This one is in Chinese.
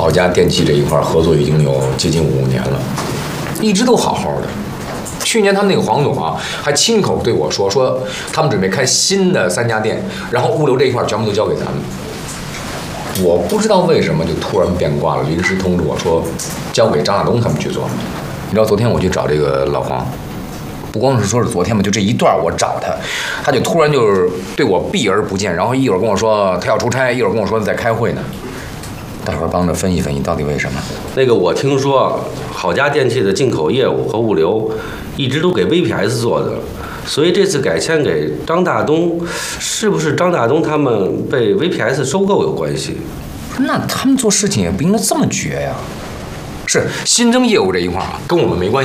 好家电器这一块合作已经有接近5年了，一直都好好的。去年他们那个黄总啊，还亲口对我说他们准备开新的3家店，然后物流这一块全部都交给咱们。我不知道为什么就突然变卦了，临时通知我说交给张亚东他们去做。你知道昨天我去找这个老黄，不光是说是昨天嘛，就这一段我找他，他就突然就是对我避而不见，然后一会儿跟我说他要出差，一会儿跟我说在开会呢。大伙儿帮着分析分析，到底为什么？ 那个我听说好家电器的进口业务和物流一直都给 VPS 做的，所以这次改签给张大东，是不是张大东他们被 VPS 收购有关系？ 那他们做事情也不应该这么绝呀。是新增业务这一块啊，跟我们没关系。